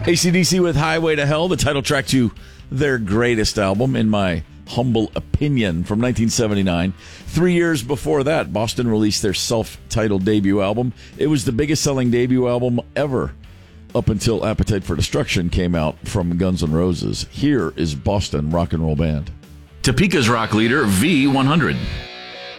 AC/DC with Highway to Hell, the title track to their greatest album, in my humble opinion, from 1979. 3 years before that, Boston released their self-titled debut album. It was the biggest selling debut album ever, up until Appetite for Destruction came out from Guns N' Roses. Here is Boston Rock and Roll Band. Topeka's rock leader, V100.